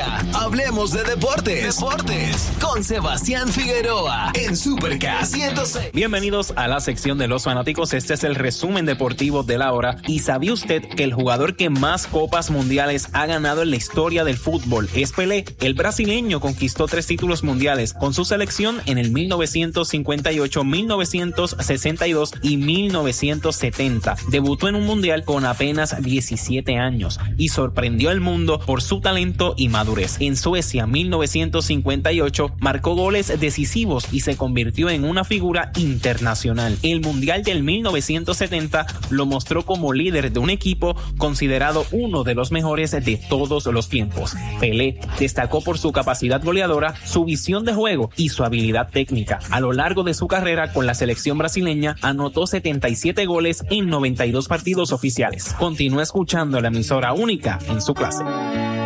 día, hablemos de deportes. Con Sebastián Figueroa en Supercast 106. Bienvenidos a la sección de los fanáticos. Este es el resumen deportivo de la hora. ¿Y sabía usted que el jugador que más copas mundiales ha ganado en la historia del fútbol es Pelé? El brasileño conquistó 3 títulos mundiales con su selección en el 1958, 1962 y 1970. Debutó en un mundial con apenas 17 años y sorprendió al mundo por su talento y madurez. En Suecia, 1958, marcó goles decisivos y se convirtió en una figura internacional. El mundial del 1970 lo mostró como líder de un equipo considerado uno de los mejores de todos los tiempos. Pelé destacó por su capacidad goleadora, su visión de juego y su habilidad técnica. A lo largo de su carrera con la selección brasileña, anotó 77 goles en 92 partidos oficiales. Continúa escuchando la emisora única en su clase.